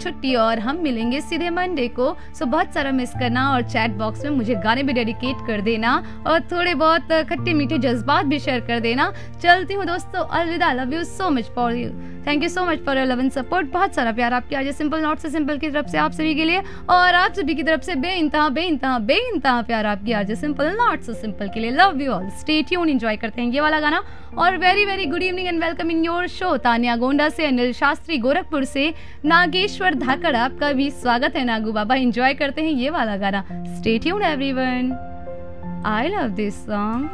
छुट्टी और हम मिलेंगे सीधे मंडे को। सो बहुत सारा मिस करना और चैट बॉक्स में मुझे गाने भी डेडिकेट कर देना और थोड़े बहुत खट्टे मीठे जज्बात भी शेयर कर देना। चलती हूँ दोस्तों, अलविदा। Love you so much for you, thank you so much for your love and support. बहुत सारा प्यार आपके आज सिंपल नॉट से सिंपल की तरफ से आप सभी के लिए, और आप सभी की तरफ से बेइंतहा बेइंतहा बेइंतहा प्यार आपकी आज सिंपल नॉट से सिंपल के लिए। Love you all, stay tune, enjoy करते हैं ये वाला गाना। और very very good evening and welcome in your show. Tania Gonda से, अनिल शास्त्री गोरखपुर से, नागेश्वर धाकड़, आपका भी स्वागत है नागू बाबा। एंजॉय करते हैं ये वाला गाना। Stay tune everyone, I love this song.